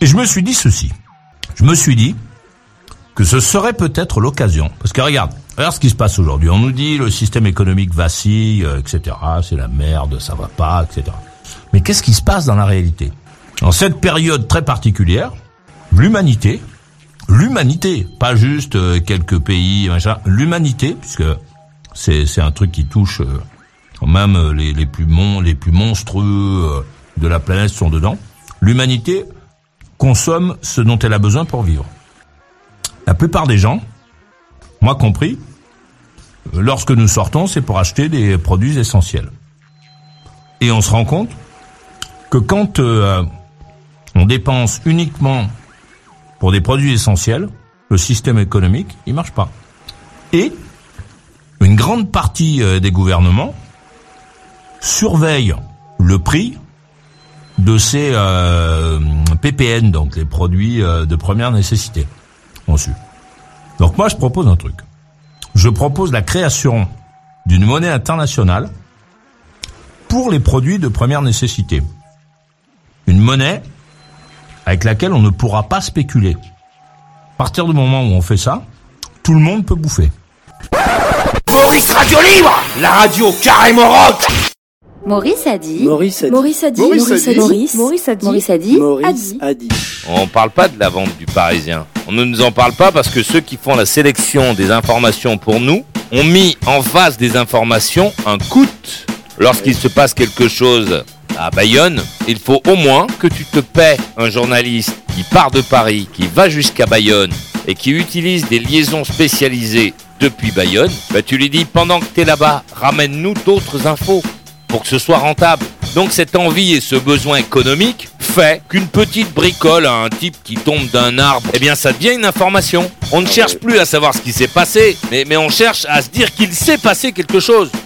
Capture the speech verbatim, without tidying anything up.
Et je me suis dit ceci. Je me suis dit que ce serait peut-être l'occasion. Parce que regarde, regarde ce qui se passe aujourd'hui. On nous dit le système économique vacille, euh, et cetera. C'est la merde, ça va pas, et cetera. Mais qu'est-ce qui se passe dans la réalité ? En cette période très particulière, l'humanité, l'humanité, pas juste euh, quelques pays, machin, l'humanité, puisque c'est c'est un truc qui touche euh, quand même euh, les les plus mon, les plus monstrueux euh, de la planète sont dedans. L'humanité consomme ce dont elle a besoin pour vivre. La plupart des gens, moi compris, euh, lorsque nous sortons, c'est pour acheter des produits essentiels. Et on se rend compte que quand euh, on dépense uniquement pour des produits essentiels, le système économique, il marche pas. Et une grande partie euh, des gouvernements surveillent le prix de ces euh, P P N, donc les produits euh, de première nécessité. Conçus. Donc moi, je propose un truc. Je propose la création d'une monnaie internationale pour les produits de première nécessité. Une monnaie avec laquelle on ne pourra pas spéculer. À partir du moment où on fait ça, tout le monde peut bouffer. Maurice Radio Libre, la radio carrément rock. Maurice a dit. Maurice a dit. Maurice a dit. Maurice a dit. Maurice, Maurice a dit. Maurice a dit. Maurice a dit. On parle pas de la vente du Parisien. On ne nous en parle pas parce que ceux qui font la sélection des informations pour nous ont mis en face des informations un coût. Lorsqu'il se passe quelque chose à Bayonne, il faut au moins que tu te paies un journaliste qui part de Paris, qui va jusqu'à Bayonne et qui utilise des liaisons spécialisées depuis Bayonne. Bah, tu lui dis, pendant que tu es là-bas, ramène-nous d'autres infos pour que ce soit rentable. Donc cette envie et ce besoin économique fait qu'une petite bricole à un type qui tombe d'un arbre, eh bien ça devient une information. On ne cherche plus à savoir ce qui s'est passé, mais, mais on cherche à se dire qu'il s'est passé quelque chose.